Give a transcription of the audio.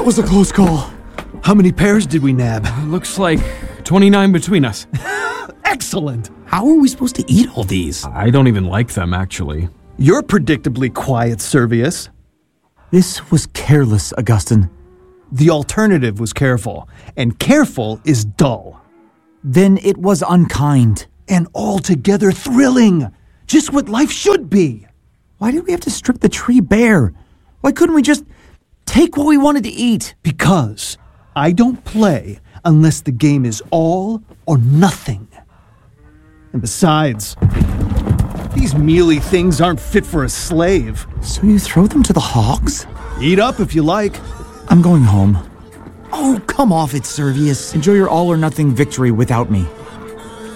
was a close call. How many pears did we nab? Looks like 29 between us. Excellent. How are we supposed to eat all these? I don't even like them, actually. You're predictably quiet, Servius. This was careless, Augustin. The alternative was careful, and careful is dull. Then it was unkind. And altogether thrilling. Just what life should be. Why did we have to strip the tree bare? Why couldn't we just take what we wanted to eat? Because I don't play unless the game is all or nothing. And besides, these mealy things aren't fit for a slave. So you throw them to the hogs? Eat up if you like. I'm going home. Oh, come off it, Servius. Enjoy your all-or-nothing victory without me.